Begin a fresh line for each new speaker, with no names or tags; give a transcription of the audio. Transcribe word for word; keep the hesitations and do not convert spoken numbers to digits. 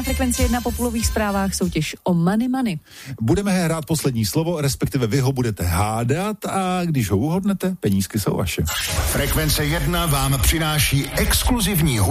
Frekvenci jedna po půlových zprávách soutěž o Money Money.
Budeme hrát poslední slovo, respektive vy ho budete hádat a když ho uhodnete, penízky jsou vaše.
Frekvence jedna vám přináší exkluzivní